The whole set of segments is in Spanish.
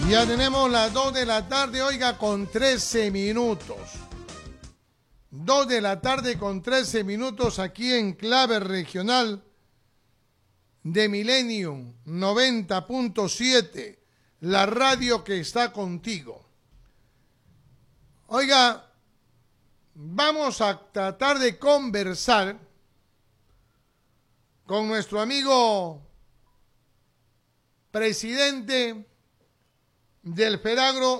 Ya tenemos las 2 de la tarde, oiga, con 13 minutos. 2 de la tarde con 13 minutos aquí en Clave Regional de Millennium 90.7, la radio que está contigo. Oiga, vamos a tratar de conversar con nuestro amigo presidente del FERAGRO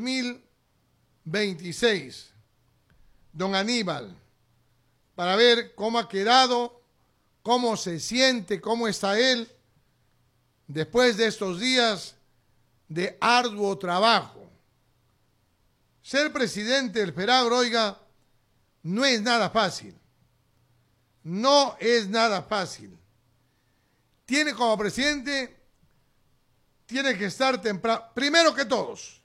2026, don Aníbal, para ver cómo ha quedado, cómo se siente, cómo está él después de estos días de arduo trabajo. Ser presidente del FERAGRO, oiga, no es nada fácil. No es nada fácil. Tiene como presidente, tiene que estar temprano, primero que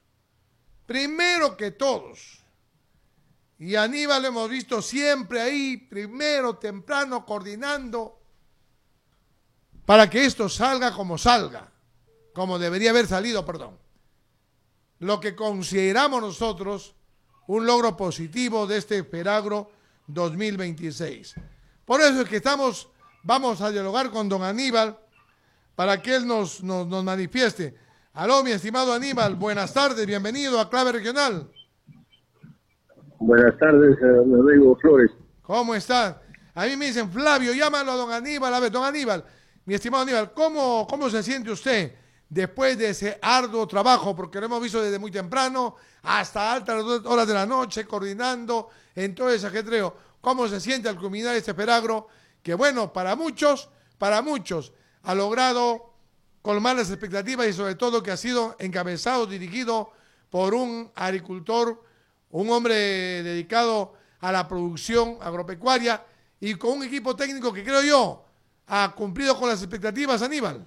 todos. Y a Aníbal lo hemos visto siempre ahí, primero, temprano, coordinando, para que esto salga, como debería haber salido, perdón. Lo que consideramos nosotros un logro positivo de este FERAGRO 2026. Por eso es que vamos a dialogar con don Aníbal, para que él nos manifieste. Aló, mi estimado Aníbal, buenas tardes, bienvenido a Clave Regional. Buenas tardes, Rodrigo Flores. ¿Cómo está? A mí me dicen, Flavio, llámalo a don Aníbal. A ver, don Aníbal, mi estimado Aníbal, ¿cómo se siente usted después de ese arduo trabajo? Porque lo hemos visto desde muy temprano hasta altas horas de la noche, coordinando en todo ese ajetreo. ¿Cómo se siente al culminar este FERAGRO? Que bueno, para muchos, ha logrado colmar las expectativas y sobre todo que ha sido encabezado, dirigido por un agricultor, un hombre dedicado a la producción agropecuaria y con un equipo técnico que creo yo ha cumplido con las expectativas, Aníbal.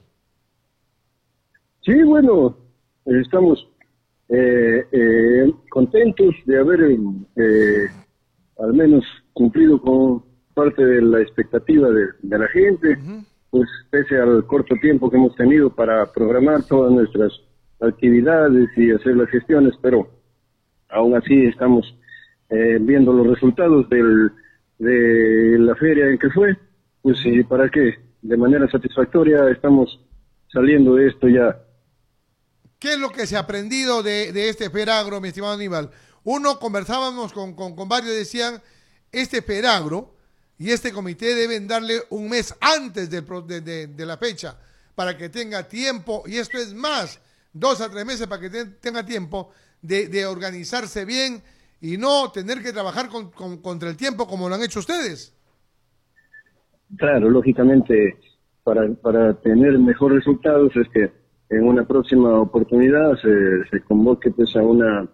Sí, bueno, estamos contentos de haber al menos cumplido con parte de la expectativa de la gente. Uh-huh. Pues pese al corto tiempo que hemos tenido para programar todas nuestras actividades y hacer las gestiones, pero aún así estamos viendo los resultados de la feria en que fue, pues y para que de manera satisfactoria estamos saliendo de esto ya. ¿Qué es lo que se ha aprendido de este FERAGRO, mi estimado Aníbal? Conversábamos con varios, decían, este FERAGRO y este comité deben darle un mes antes de la fecha para que tenga tiempo, y esto es más, 2 a 3 meses para que tenga tiempo de organizarse bien y no tener que trabajar contra el tiempo como lo han hecho ustedes. Claro, lógicamente, para tener mejores resultados es que en una próxima oportunidad se convoque pues a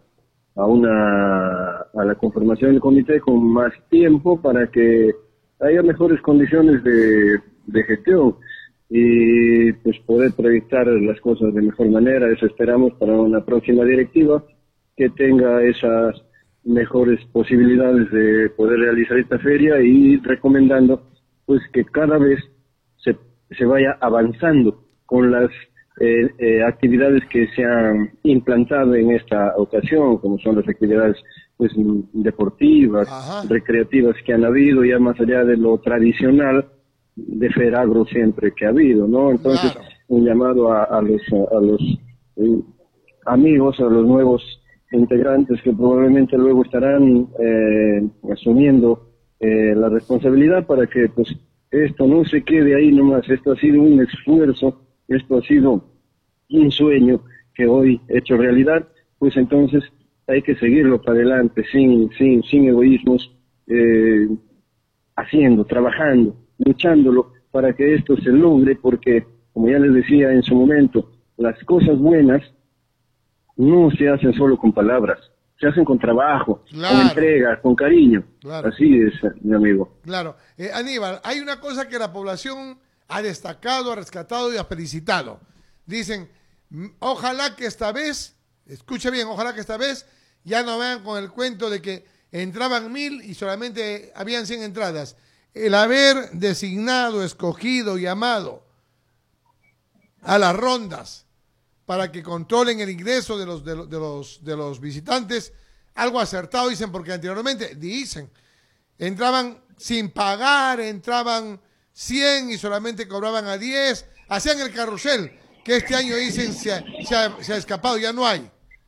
la conformación del comité con más tiempo para que haya mejores condiciones de gestión y pues poder proyectar las cosas de mejor manera. Eso esperamos para una próxima directiva que tenga esas mejores posibilidades de poder realizar esta feria, y recomendando pues que cada vez se vaya avanzando con las actividades que se han implantado en esta ocasión, como son las actividades pues deportivas, recreativas que han habido, ya más allá de lo tradicional de FERAGRO siempre que ha habido, ¿no? Entonces, claro, un llamado a los amigos, a los nuevos integrantes que probablemente luego estarán asumiendo la responsabilidad para que pues esto no se quede ahí nomás. Esto ha sido un esfuerzo, esto ha sido un sueño que hoy hecho realidad, pues entonces hay que seguirlo para adelante sin egoísmos, haciendo, trabajando, luchándolo para que esto se logre, porque como ya les decía en su momento, las cosas buenas no se hacen solo con palabras, se hacen con trabajo, claro, con entrega, con cariño. Claro. Así es, mi amigo. Claro. Aníbal, hay una cosa que la población ha destacado, ha rescatado y ha felicitado. Dicen, ojalá que esta vez, escuche bien, ojalá que esta vez ya no vean con el cuento de que entraban 1000 y solamente habían 100 entradas. El haber designado, escogido, llamado a las rondas para que controlen el ingreso de los visitantes. Algo acertado, dicen, porque anteriormente, entraban sin pagar, entraban 100 y solamente cobraban a 10, hacían el carrusel, que este año dicen se ha escapado, ya no hay.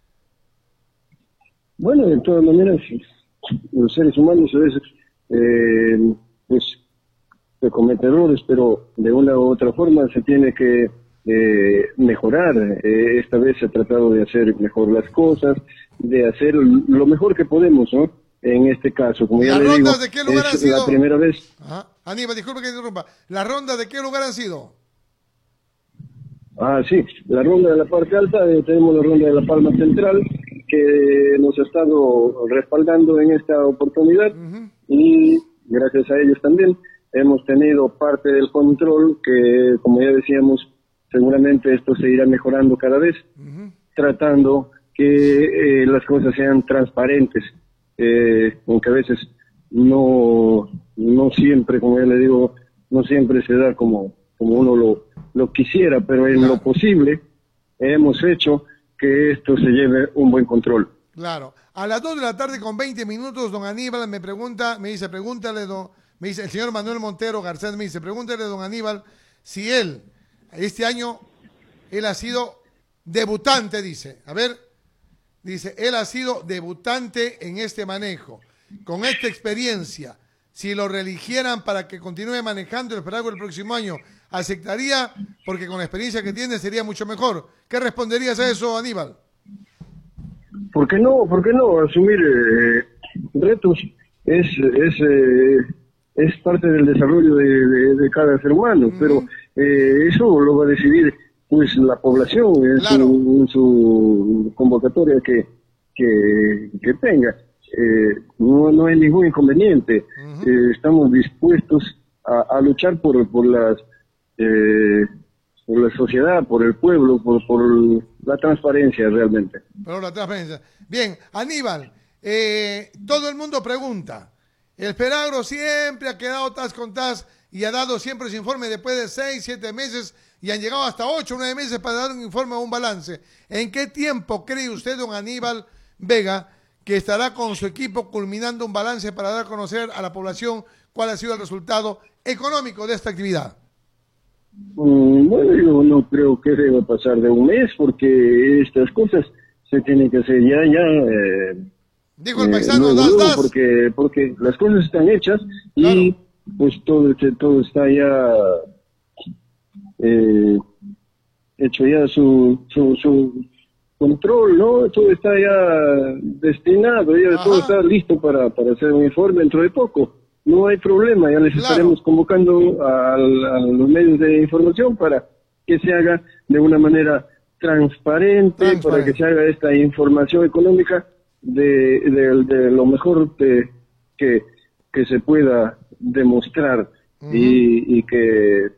Bueno, de todas maneras, los seres humanos a veces, pues, se cometen errores, pero de una u otra forma se tiene que mejorar. Esta vez se ha tratado de hacer mejor las cosas, de hacer lo mejor que podemos, ¿no? En este caso, como ya le digo, ¿de qué lugar es han sido? la primera vez. Ajá. Aníbal, disculpe que interrumpa. ¿Las rondas de qué lugar han sido? Sí, la ronda de la parte alta, tenemos la ronda de la Palma Central, que nos ha estado respaldando en esta oportunidad, y gracias a ellos también hemos tenido parte del control que, como ya decíamos, seguramente esto se irá mejorando cada vez, tratando que las cosas sean transparentes, aunque a veces no siempre, como ya le digo, no siempre se da como uno lo quisiera, pero en lo posible hemos hecho que esto se lleve un buen control. Claro. A las 2 de la tarde con 20 minutos, don Aníbal me dice, el señor Manuel Montero Garcés me dice, pregúntale, don Aníbal, si este año, él ha sido debutante, dice. A ver, dice, él ha sido debutante en este manejo. Con esta experiencia, si lo reeligieran para que continúe manejando el Esperagro el próximo año, ¿aceptaría? Porque con la experiencia que tiene sería mucho mejor. ¿Qué responderías a eso, Aníbal? ¿Por qué no? Asumir retos es parte del desarrollo de cada ser humano, pero eso lo va a decidir pues la población en su convocatoria que tenga. No hay ningún inconveniente. Estamos dispuestos a luchar por la sociedad, por el pueblo, por la transparencia realmente. Por la transparencia. Bien, Aníbal, todo el mundo pregunta. El Esperagro siempre ha quedado tas con tas y ha dado siempre su informe después de 6, 7 meses y han llegado hasta 8, 9 meses para dar un informe o un balance. ¿En qué tiempo cree usted, don Aníbal Vega, que estará con su equipo culminando un balance para dar a conocer a la población cuál ha sido el resultado económico de esta actividad? Bueno, yo no creo que deba pasar de un mes, porque estas cosas se tienen que hacer ya. Dijo el paisano, das. Porque las cosas están hechas y pues todo está ya hecho ya su control, ¿no? Todo está ya destinado, ya todo está listo para hacer un informe dentro de poco. No hay problema, ya les estaremos convocando a los medios de información para que se haga de una manera transparente, para que se haga esta información económica de lo mejor que se pueda demostrar y que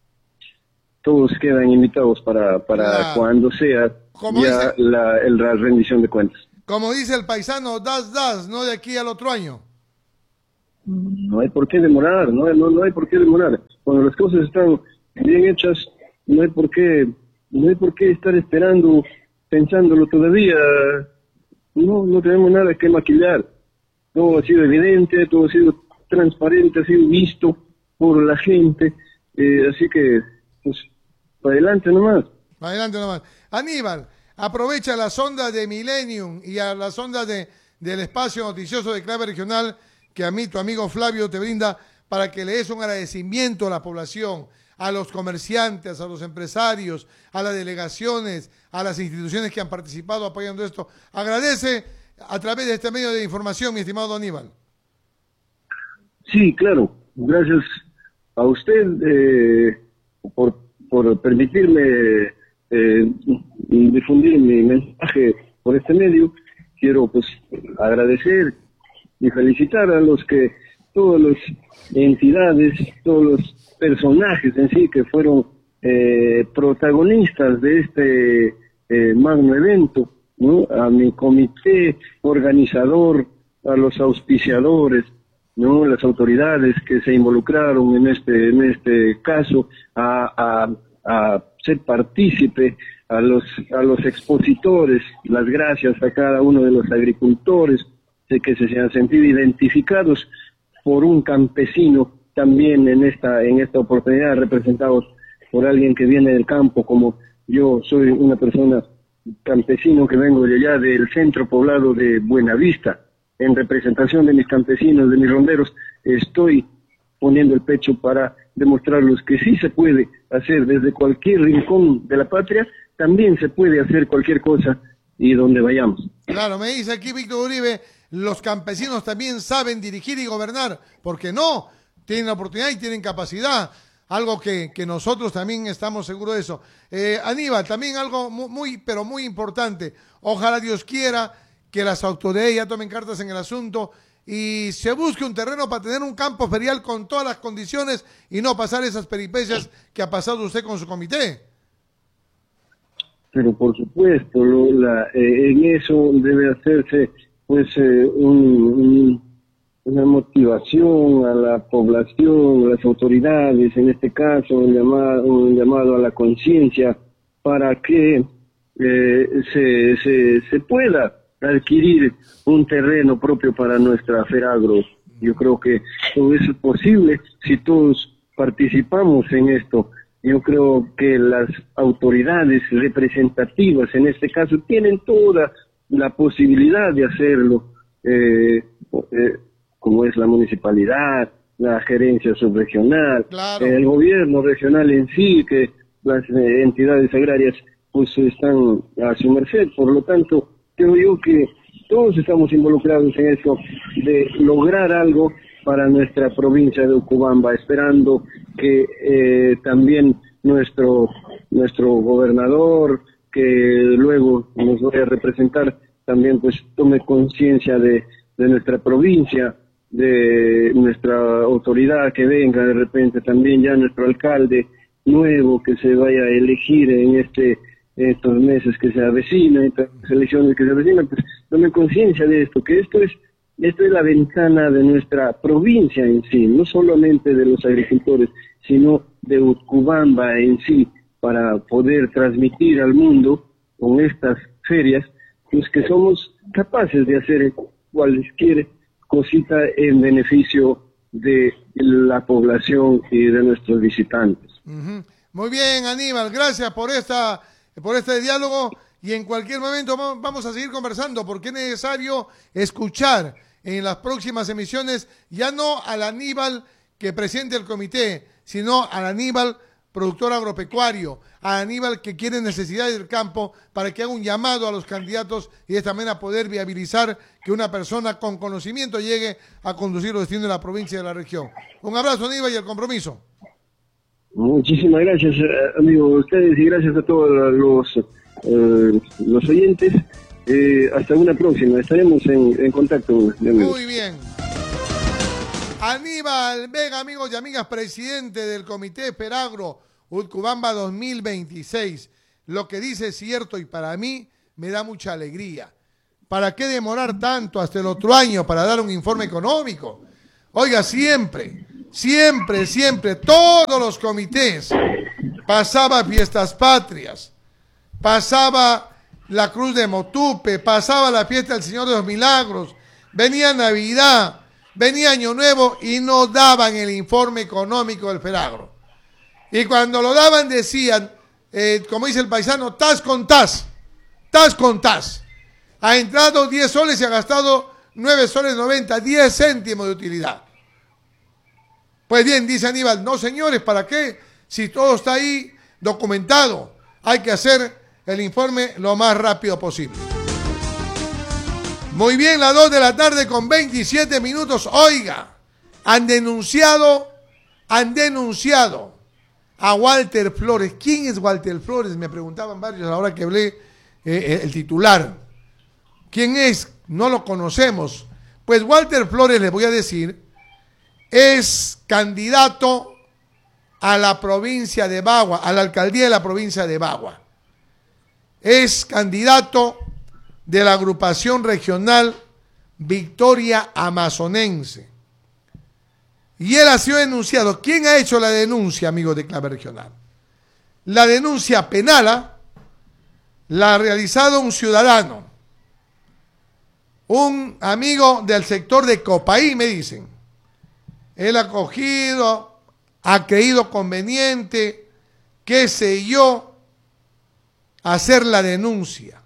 todos quedan invitados para cuando sea ya la rendición de cuentas. Como dice el paisano, das, no de aquí al otro año. No hay por qué demorar, no hay por qué demorar. Cuando las cosas están bien hechas, no hay por qué estar esperando, pensándolo todavía. No tenemos nada que maquillar. Todo ha sido evidente, todo ha sido transparente, ha sido visto por la gente. Así que, pues, para adelante nomás. Para adelante nomás. Aníbal, aprovecha la sonda de Millennium y a la sonda del espacio noticioso de Clave Regional que a mí, tu amigo Flavio, te brinda para que le des un agradecimiento a la población, a los comerciantes, a los empresarios, a las delegaciones, a las instituciones que han participado apoyando esto. Agradece a través de este medio de información, mi estimado Aníbal. Sí, claro. Gracias a usted por permitirme difundir mi mensaje por este medio. Quiero pues agradecer y felicitar a todas las entidades, todos los personajes en sí que fueron protagonistas de este magno evento, ¿no? A mi comité organizador, a los auspiciadores, ¿no? Las autoridades que se involucraron en este caso, a ser partícipe a los expositores, las gracias a cada uno de los agricultores de que se han sentido identificados por un campesino también en esta oportunidad, representados por alguien que viene del campo, como yo soy una persona campesino que vengo de allá del centro poblado de Buenavista. En representación de mis campesinos, de mis ronderos, estoy poniendo el pecho para demostrarles que sí se puede hacer desde cualquier rincón de la patria, también se puede hacer cualquier cosa y donde vayamos. Claro, me dice aquí Víctor Uribe, los campesinos también saben dirigir y gobernar, porque no, tienen la oportunidad y tienen capacidad, algo que nosotros también estamos seguros de eso. Aníbal, también algo muy, pero muy importante, ojalá Dios quiera que las autoridades ya tomen cartas en el asunto y se busque un terreno para tener un campo ferial con todas las condiciones y no pasar esas peripecias que ha pasado usted con su comité. Pero por supuesto, en eso debe hacerse pues una motivación a la población, a las autoridades, en este caso un llamado a la conciencia para que se pueda adquirir un terreno propio para nuestra Feragro. Yo creo que todo eso es posible si todos participamos en esto. Yo creo que las autoridades representativas en este caso tienen toda la posibilidad de hacerlo, como es la municipalidad, la gerencia subregional, claro, el gobierno regional en sí, que las entidades agrarias pues están a su merced. Por lo tanto, creo yo que todos estamos involucrados en eso de lograr algo para nuestra provincia de Urubamba, esperando que también nuestro gobernador, que luego nos vaya a representar, también pues tome conciencia de nuestra provincia, de nuestra autoridad que venga de repente, también ya nuestro alcalde nuevo que se vaya a elegir en estos meses que se avecinan, estas elecciones que se avecinan, pues tome conciencia de esto, que esto es la ventana de nuestra provincia en sí, no solamente de los agricultores, sino de Urubamba en sí, para poder transmitir al mundo con estas ferias, pues que somos capaces de hacer cualquier cosita en beneficio de la población y de nuestros visitantes. Uh-huh. Muy bien, Aníbal, gracias por este diálogo y en cualquier momento vamos a seguir conversando porque es necesario escuchar en las próximas emisiones ya no al Aníbal que preside el comité, sino al Aníbal productor agropecuario, a Aníbal que quiere necesidades del campo para que haga un llamado a los candidatos y de esta manera poder viabilizar que una persona con conocimiento llegue a conducir los destinos de la provincia y de la región. Un abrazo, Aníbal, y el compromiso. Muchísimas gracias, amigos, a ustedes y gracias a todos los oyentes. Hasta una próxima, estaremos en contacto. Muy bien. Aníbal Vega, amigos y amigas, presidente del Comité Feragro Urubamba 2026. Lo que dice es cierto y para mí me da mucha alegría. ¿Para qué demorar tanto hasta el otro año para dar un informe económico? Oiga, siempre, todos los comités, pasaba Fiestas Patrias, pasaba la Cruz de Motupe, pasaba la fiesta del Señor de los Milagros, venía Navidad, venía Año Nuevo y no daban el informe económico del Feragro. Y cuando lo daban decían, como dice el paisano, tas con tas. Ha entrado 10 soles y ha gastado 9 soles 90, 10 céntimos de utilidad. Pues bien, dice Aníbal, no señores, ¿para qué? Si todo está ahí documentado, hay que hacer el informe lo más rápido posible. Muy bien, las 2 de la tarde con 27 minutos. Oiga, han denunciado a Walter Flores. ¿Quién es Walter Flores? Me preguntaban varios a la hora que hablé el titular. ¿Quién es? No lo conocemos. Pues Walter Flores, les voy a decir, es candidato a la provincia de Bagua, a la alcaldía de la provincia de Bagua. Es candidato de la agrupación regional Victoria Amazonense. Y él ha sido denunciado. ¿Quién ha hecho la denuncia, amigos de Clave Regional? La denuncia penal la ha realizado un ciudadano, un amigo del sector de Copaí, me dicen. Él ha cogido, ha creído conveniente, qué sé yo, hacer la denuncia.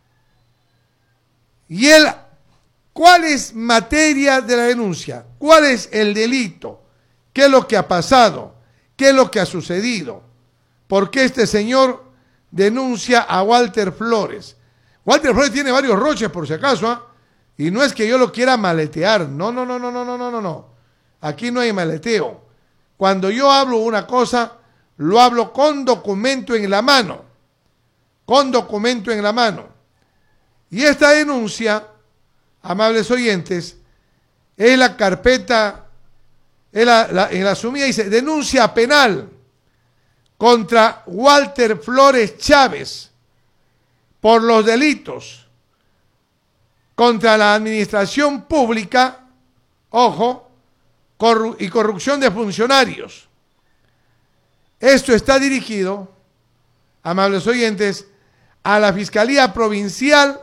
Y él, ¿cuál es materia de la denuncia? ¿Cuál es el delito? ¿Qué es lo que ha pasado? ¿Qué es lo que ha sucedido? ¿Por qué este señor denuncia a Walter Flores? Walter Flores tiene varios roches, por si acaso, ¿eh? Y no es que yo lo quiera maletear. No, no, no, no, no, no, no, no, no. Aquí no hay maleteo. Cuando yo hablo una cosa, lo hablo con documento en la mano. Con documento en la mano. Y esta denuncia, amables oyentes, es la carpeta, en la sumida dice, denuncia penal contra Walter Flores Chávez por los delitos contra la administración pública, ojo, y corrupción de funcionarios. Esto está dirigido, amables oyentes, a la Fiscalía Provincial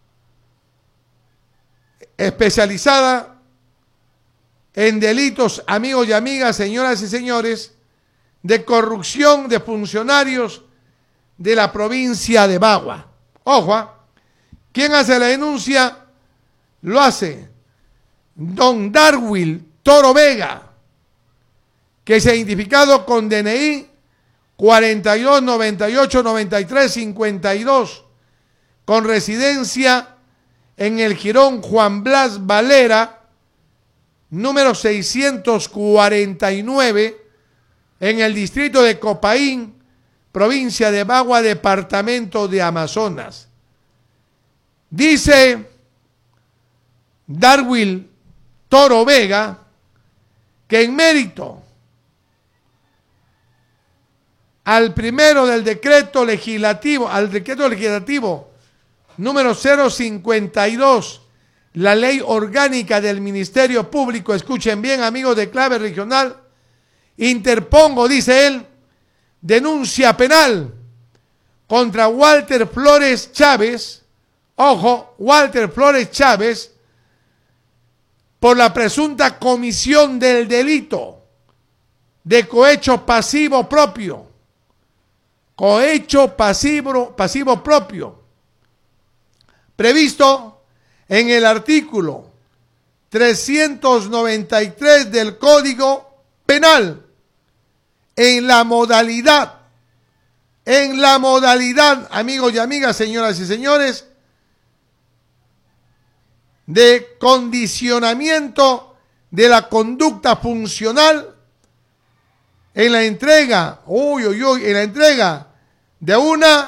especializada en delitos, amigos y amigas, señoras y señores, de corrupción de funcionarios de la provincia de Bagua. Ojo, ¿quién hace la denuncia? Lo hace don Darwin Toro Vega, que se ha identificado con DNI 42 98 93 52, con residencia en el Jirón Juan Blas Valera, número 649, en el distrito de Copaín, provincia de Bagua, departamento de Amazonas. Dice Darwin Toro Vega que en mérito al primero del decreto legislativo, número 052, la ley orgánica del Ministerio Público, escuchen bien, amigos de Clave Regional, interpongo, dice él, denuncia penal contra Walter Flores Chávez, ojo, Walter Flores Chávez, por la presunta comisión del delito de cohecho pasivo propio. Cohecho pasivo propio, previsto en el artículo 393 del Código Penal, en la modalidad, amigos y amigas, señoras y señores, de condicionamiento de la conducta funcional en la entrega, en la entrega de una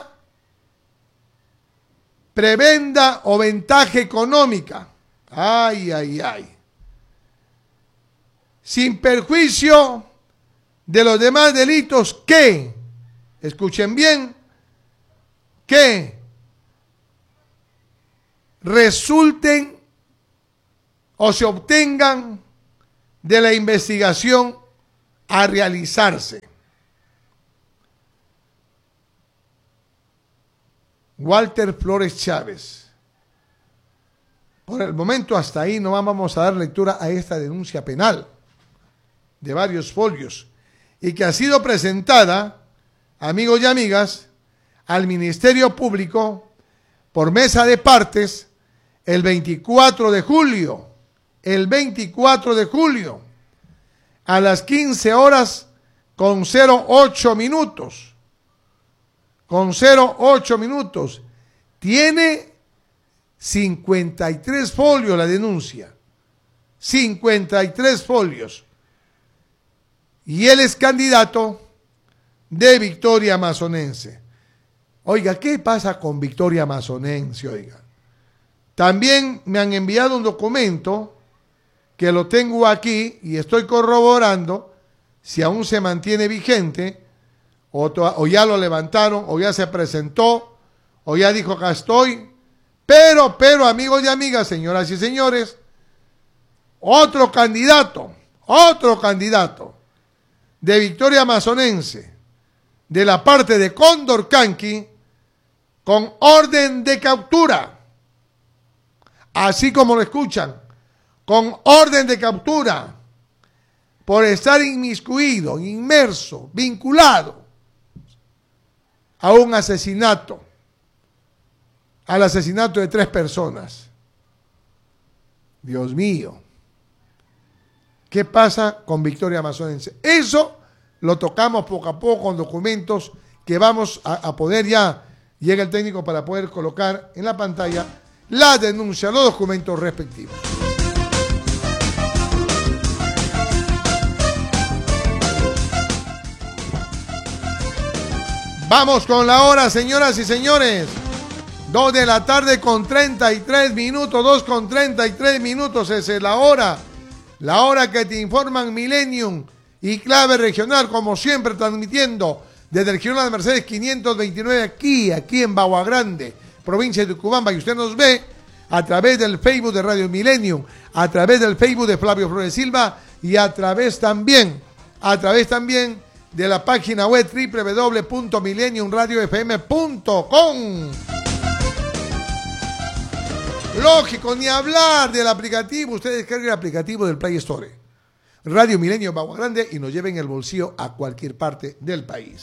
prebenda o ventaja económica. Ay, ay, ay. Sin perjuicio de los demás delitos que, escuchen bien, que resulten o se obtengan de la investigación a realizarse. Walter Flores Chávez. Por el momento hasta ahí no vamos a dar lectura a esta denuncia penal de varios folios y que ha sido presentada, amigos y amigas, al Ministerio Público por mesa de partes el 24 de julio. El 24 de julio a las 15 horas con 08 minutos. Con 08 minutos. Tiene 53 folios la denuncia. 53 folios. Y él es candidato de Victoria Amazonense. Oiga, ¿qué pasa con Victoria Amazonense? Oiga. También me han enviado un documento que lo tengo aquí y estoy corroborando si aún se mantiene vigente o ya lo levantaron o ya se presentó o ya dijo acá estoy. Pero amigos y amigas, señoras y señores, otro candidato de Victoria Amazonense de la parte de Condorcanqui con orden de captura, así como lo escuchan, con orden de captura, por estar inmiscuido, inmerso, vinculado a un asesinato, al asesinato de 3 personas. Dios mío, ¿qué pasa con Victoria Amazonense? Eso lo tocamos poco a poco con documentos que vamos a poder ya, llega el técnico para poder colocar en la pantalla la denuncia, los documentos respectivos. Vamos con la hora, señoras y señores. 2 de la tarde con 33 minutos, 2 con 33 minutos, esa es la hora. La hora que te informan Millennium y Clave Regional, como siempre, transmitiendo desde el Girón de Mercedes 529 aquí en Bagua Grande, provincia de Tucumán. Y usted nos ve a través del Facebook de Radio Millennium, a través del Facebook de Flavio Flores Silva y a través también de la página web www.millenniumradiofm.com. Lógico, ni hablar del aplicativo. Ustedes descarguen el aplicativo del Play Store. Radio Milenio Bagua Grande y nos lleven el bolsillo a cualquier parte del país.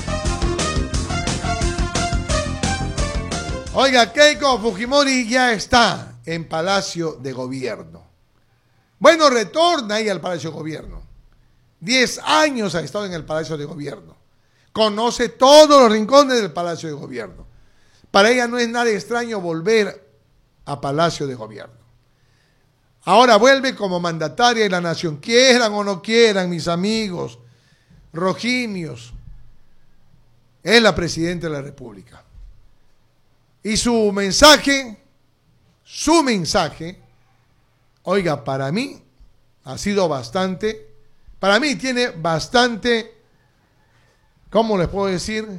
Oiga, Keiko Fujimori ya está en Palacio de Gobierno. Bueno, retorna ahí al Palacio de Gobierno. 10 años ha estado en el Palacio de Gobierno. Conoce todos los rincones del Palacio de Gobierno. Para ella no es nada extraño volver a Palacio de Gobierno. Ahora vuelve como mandataria de la nación. Quieran o no quieran, mis amigos rojimios, es la presidenta de la República. Y su mensaje, oiga, para mí ha sido bastante, para mí tiene bastante, ¿cómo les puedo decir?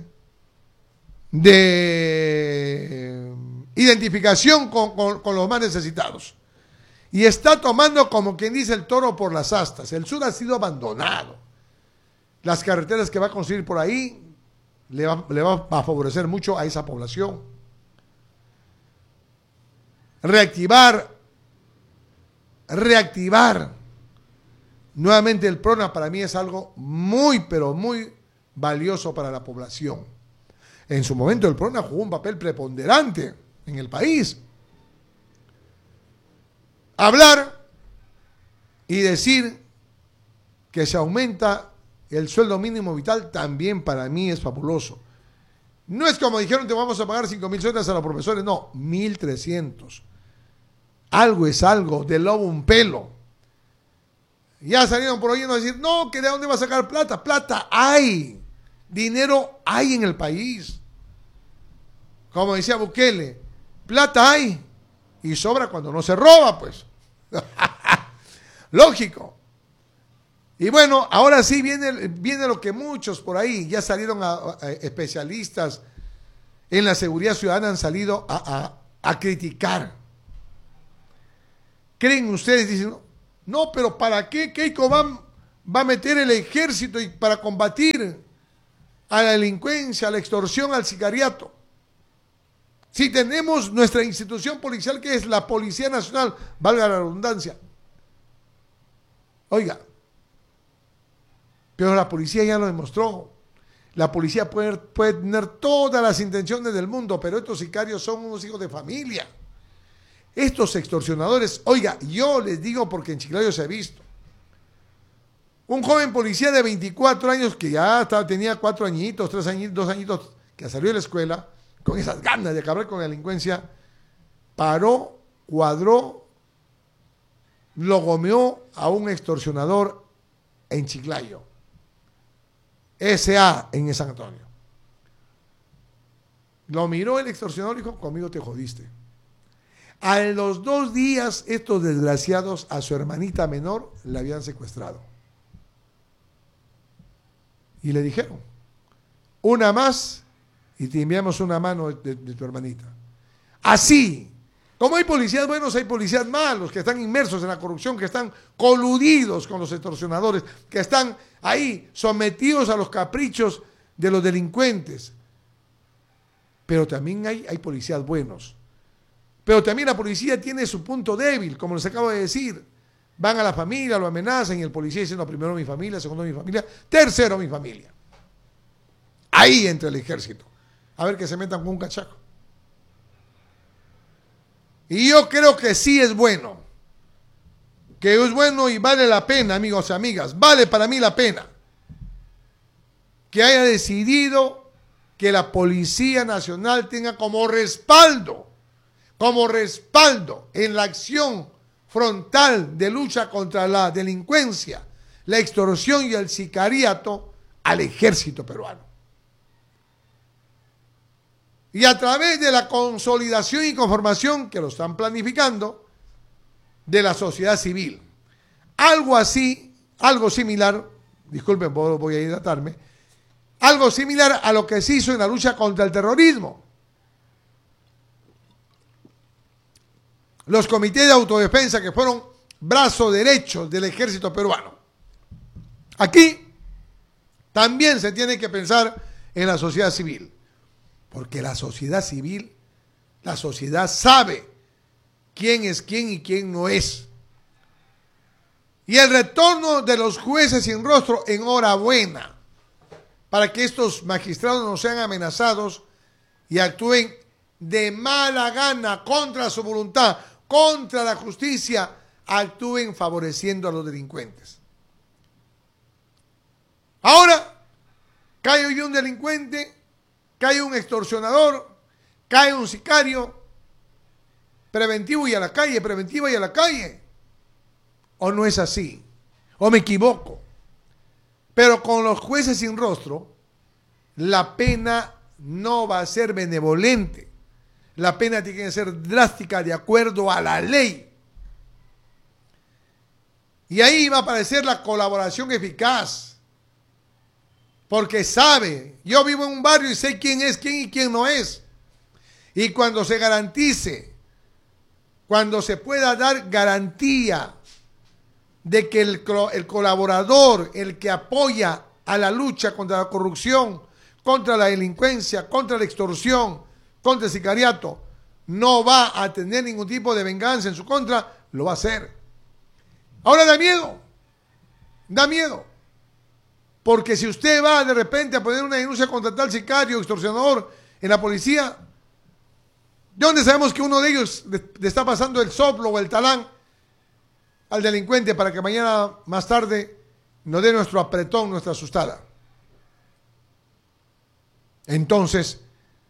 De identificación con los más necesitados. Y está tomando, como quien dice, el toro por las astas. El sur ha sido abandonado. Las carreteras que va a construir por ahí le va a favorecer mucho a esa población. Reactivar nuevamente el PRONA para mí es algo muy, pero muy valioso para la población. En su momento el PRONA jugó un papel preponderante en el país. Hablar y decir que se aumenta el sueldo mínimo vital también para mí es fabuloso. No es como dijeron, te vamos a pagar 5,000 soles a los profesores, no, 1,300. Algo es algo, del lobo un pelo. Ya salieron por ahí a decir, no, que de dónde va a sacar plata. Plata hay, dinero hay en el país. Como decía Bukele, plata hay y sobra cuando no se roba, pues. Lógico. Y bueno, ahora sí viene lo que muchos por ahí ya salieron especialistas en la seguridad ciudadana han salido a criticar. ¿Creen ustedes? Dicen, no, pero ¿para qué Keiko va a meter el ejército para combatir a la delincuencia, a la extorsión, al sicariato? Si tenemos nuestra institución policial que es la Policía Nacional, valga la redundancia. Oiga, pero la policía ya lo demostró. La policía puede tener todas las intenciones del mundo, pero estos sicarios son unos hijos de familia. Estos extorsionadores, oiga, yo les digo porque en Chiclayo se ha visto. Un joven policía de 24 años que ya tenía 4 añitos, 3 añitos, 2 añitos, que salió de la escuela, con esas ganas de acabar con la delincuencia, paró, cuadró, lo gomeó a un extorsionador en Chiclayo. SA en San Antonio. Lo miró el extorsionador y dijo, conmigo te jodiste. A los 2 días, estos desgraciados a su hermanita menor la habían secuestrado. Y le dijeron, una más y te enviamos una mano de tu hermanita. Así, como hay policías buenos, hay policías malos, que están inmersos en la corrupción, que están coludidos con los extorsionadores, que están ahí sometidos a los caprichos de los delincuentes. Pero también hay policías buenos. Pero también la policía tiene su punto débil, como les acabo de decir. Van a la familia, lo amenazan y el policía dice, no, primero mi familia, segundo mi familia, tercero mi familia. Ahí entra el ejército. A ver que se metan con un cachaco. Y yo creo que sí es bueno. Que es bueno y vale la pena, amigos y amigas. Vale para mí la pena. Que haya decidido que la Policía Nacional tenga como respaldo en la acción frontal de lucha contra la delincuencia, la extorsión y el sicariato al ejército peruano. Y a través de la consolidación y conformación que lo están planificando de la sociedad civil. Algo así, algo similar, disculpen, voy a hidratarme, algo similar a lo que se hizo en la lucha contra el terrorismo. Los comités de autodefensa que fueron brazo derecho del ejército peruano. Aquí también se tiene que pensar en la sociedad civil, porque la sociedad civil, la sociedad sabe quién es quién y quién no es. Y el retorno de los jueces sin rostro, enhorabuena, para que estos magistrados no sean amenazados y actúen de mala gana, contra su voluntad, contra la justicia, actúen favoreciendo a los delincuentes. Ahora, cae hoy un delincuente, cae un extorsionador, cae un sicario, preventivo y a la calle, preventiva y a la calle. ¿O no es así? ¿O me equivoco? Pero con los jueces sin rostro, la pena no va a ser benevolente. La pena tiene que ser drástica de acuerdo a la ley. Y ahí va a aparecer la colaboración eficaz. Porque sabe, yo vivo en un barrio y sé quién es quién y quién no es. Y cuando se garantice, cuando se pueda dar garantía de que el colaborador, el que apoya a la lucha contra la corrupción, contra la delincuencia, contra la extorsión, contra el sicariato, no va a tener ningún tipo de venganza en su contra, lo va a hacer. Ahora da miedo, porque si usted va de repente a poner una denuncia contra tal sicario, extorsionador en la policía, ¿de dónde sabemos que uno de ellos le está pasando el soplo o el talán al delincuente para que mañana más tarde nos dé nuestro apretón, nuestra asustada? Entonces,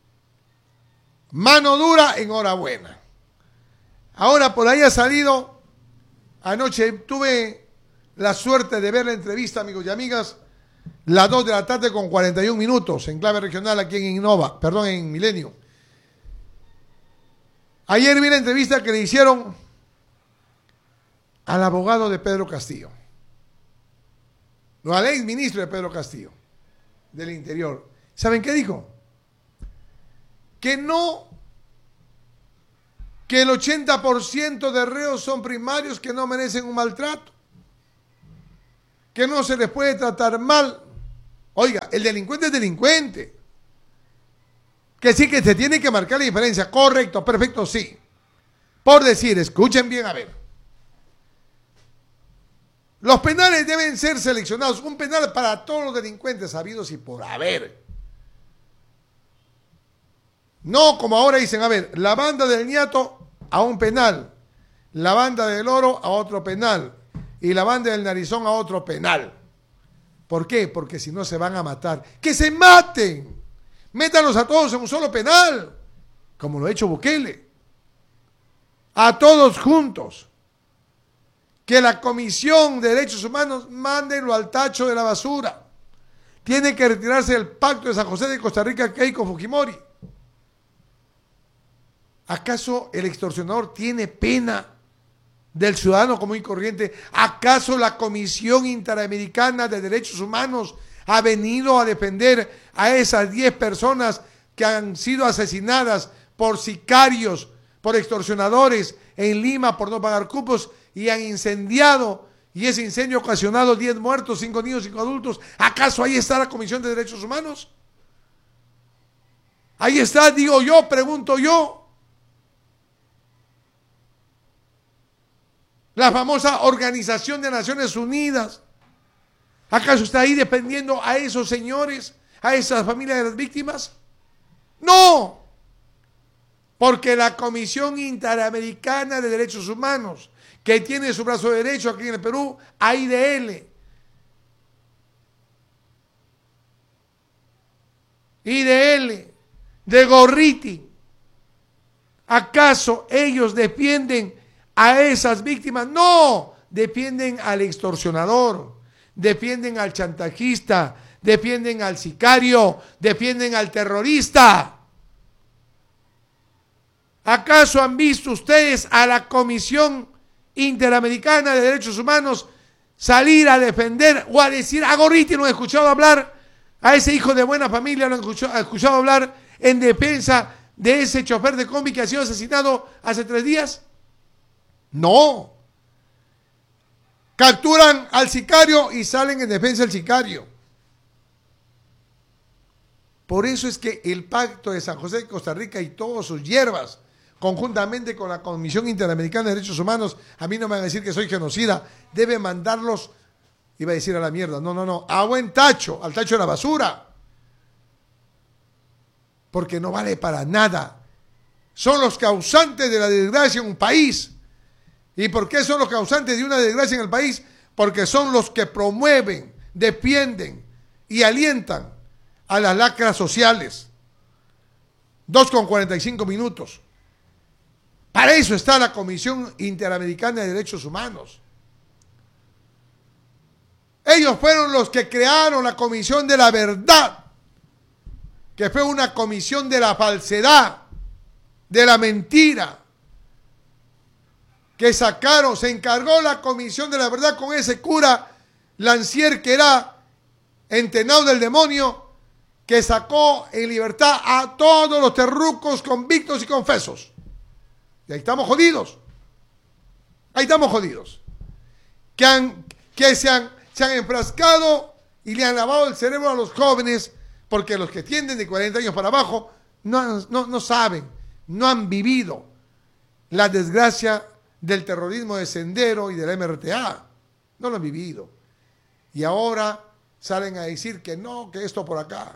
mano dura, enhorabuena. Ahora por ahí ha salido, anoche tuve la suerte de ver la entrevista, amigos y amigas, las 2 de la tarde con 41 minutos, en clave regional aquí en Milenio. Ayer vi la entrevista que le hicieron al abogado de Pedro Castillo, o al ex ministro de Pedro Castillo, del Interior. ¿Saben qué dijo? Que el 80% de reos son primarios que no merecen un maltrato, que no se les puede tratar mal. Oiga, el delincuente es delincuente. Que sí, que se tiene que marcar la diferencia. Correcto, perfecto, sí. Por decir, escuchen bien, a ver. Los penales deben ser seleccionados. Un penal para todos los delincuentes habidos y por haber. No como ahora dicen, a ver, la banda del ñato a un penal, la banda del oro a otro penal y la banda del narizón a otro penal. ¿Por qué? Porque si no se van a matar. ¡Que se maten! Métanlos a todos en un solo penal, como lo ha hecho Bukele. A todos juntos. Que la Comisión de Derechos Humanos mándenlo al tacho de la basura. Tiene que retirarse del Pacto de San José de Costa Rica, Keiko Fujimori. ¿Acaso el extorsionador tiene pena del ciudadano común y corriente? ¿Acaso la Comisión Interamericana de Derechos Humanos ha venido a defender a esas 10 personas que han sido asesinadas por sicarios, por extorsionadores en Lima por no pagar cupos y han incendiado, y ese incendio ha ocasionado 10 muertos, 5 niños, 5 adultos? ¿Acaso ahí está la Comisión de Derechos Humanos? Ahí está, digo yo, pregunto yo. La famosa Organización de Naciones Unidas. ¿Acaso está ahí defendiendo a esos señores, a esas familias de las víctimas? No, porque la Comisión Interamericana de Derechos Humanos, que tiene su brazo derecho aquí en el Perú, AIDL, IDL, de Gorriti, ¿acaso ellos defienden a esas víctimas? No, defienden al extorsionador, defienden al chantajista, defienden al sicario, defienden al terrorista. ¿Acaso han visto ustedes a la Comisión Interamericana de Derechos Humanos salir a defender o a decir, a Gorriti no he escuchado hablar, a ese hijo de buena familia no he escuchado hablar en defensa de ese chofer de combi que ha sido asesinado hace 3 días? No. Capturan al sicario y salen en defensa del sicario. Por eso es que el Pacto de San José de Costa Rica y todas sus hierbas, conjuntamente con la Comisión Interamericana de Derechos Humanos, a mí no me van a decir que soy genocida, debe mandarlos, iba a decir a la mierda, no, a buen tacho, al tacho de la basura. Porque no vale para nada. Son los causantes de la desgracia en un país. ¿Y por qué son los causantes de una desgracia en el país? Porque son los que promueven, defienden y alientan a las lacras sociales. 2:45. Para eso está la Comisión Interamericana de Derechos Humanos. Ellos fueron los que crearon la Comisión de la Verdad, que fue una comisión de la falsedad, de la mentira, que se encargó la Comisión de la Verdad con ese cura Lancier, que era entenado del demonio, que sacó en libertad a todos los terrucos convictos y confesos. Y ahí estamos jodidos. Ahí estamos jodidos. Que se han enfrascado y le han lavado el cerebro a los jóvenes, porque los que tienden de 40 años para abajo no saben, no han vivido la desgracia del terrorismo de Sendero y de la MRTA. No lo han vivido. Y ahora salen a decir que no, que esto por acá.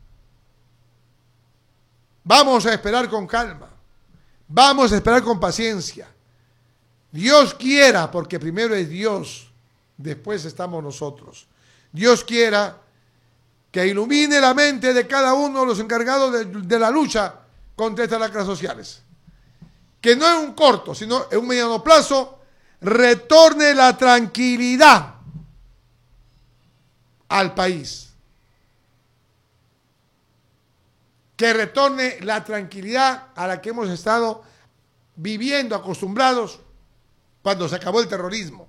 Vamos a esperar con calma. Vamos a esperar con paciencia. Dios quiera, porque primero es Dios, después estamos nosotros. Dios quiera que ilumine la mente de cada uno de los encargados de la lucha contra estas lacras sociales. Que no en un corto, sino en un mediano plazo, retorne la tranquilidad al país. Que retorne la tranquilidad a la que hemos estado viviendo acostumbrados cuando se acabó el terrorismo.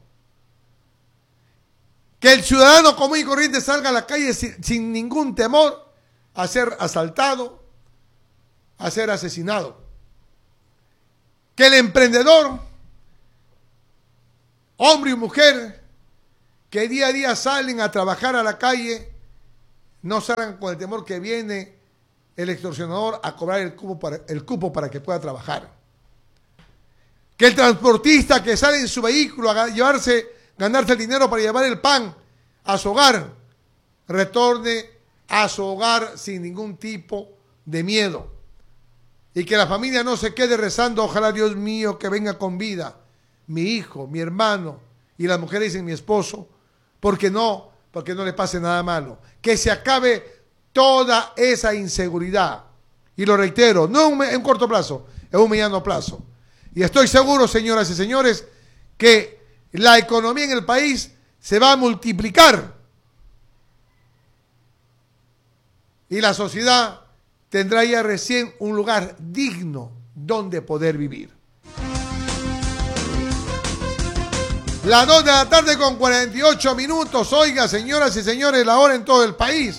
Que el ciudadano común y corriente salga a la calle sin ningún temor a ser asaltado, a ser asesinado. Que el emprendedor, hombre y mujer, que día a día salen a trabajar a la calle, no salgan con el temor que viene el extorsionador a cobrar el cupo para que pueda trabajar. Que el transportista que sale en su vehículo a ganarse el dinero para llevar el pan a su hogar, retorne a su hogar sin ningún tipo de miedo. Y que la familia no se quede rezando, ojalá Dios mío que venga con vida mi hijo, mi hermano, y las mujeres dicen mi esposo, porque no le pase nada malo. Que se acabe toda esa inseguridad. Y lo reitero, no en un corto plazo, en un mediano plazo. Y estoy seguro, señoras y señores, que la economía en el país se va a multiplicar. Y la sociedad tendrá ya recién un lugar digno donde poder vivir. Las 2 de la tarde con 48 minutos. Oiga, señoras y señores, la hora en todo el país.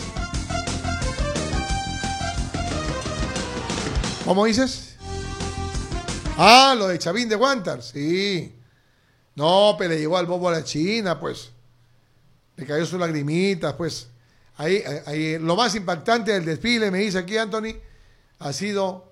¿Cómo dices? Ah, lo de Chavín de Guantar, sí. No, pero le llegó al bobo a la China, pues. Le cayó sus lagrimitas, pues. Ahí, lo más impactante del desfile, me dice aquí Anthony, ha sido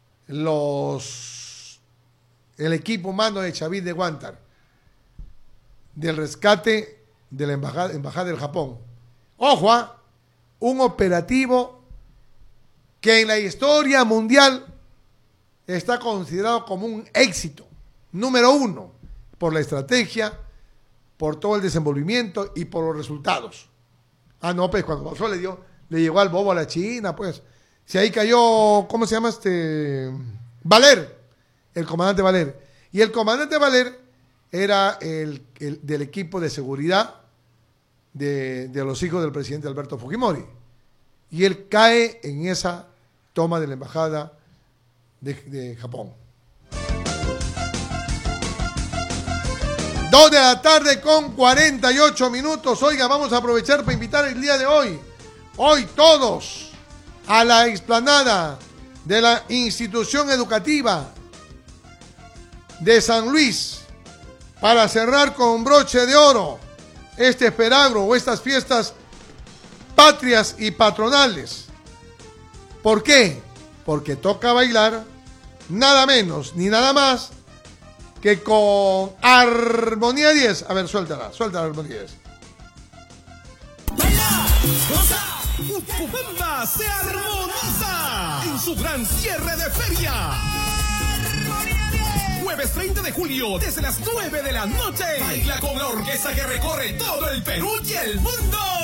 el equipo humano de Xavier de Guantar, del rescate de la embajada del Japón. Ojo, un operativo que en la historia mundial está considerado como un éxito, número 1, por la estrategia, por todo el desenvolvimiento y por los resultados. No, pues cuando pasó le llegó al bobo a la China, pues. Si ahí cayó, ¿cómo se llama Valer, el comandante Valer. Y el comandante Valer era el del equipo de seguridad de los hijos del presidente Alberto Fujimori. Y él cae en esa toma de la embajada de Japón. 2 de la tarde con 48 minutos. Oiga, vamos a aprovechar para invitar el día de hoy todos a la explanada de la institución educativa de San Luis para cerrar con broche de oro este esperagro o estas fiestas patrias y patronales. ¿Por qué? Porque toca bailar nada menos ni nada más que con Armonía 10. A ver, suéltala Armonía 10. ¡Baila! ¡Goza! Ucubamba se armoniza en su gran cierre de feria. Jueves 30 de julio, desde las 9 de la noche. Baila con la orquesta que recorre todo el Perú y el mundo.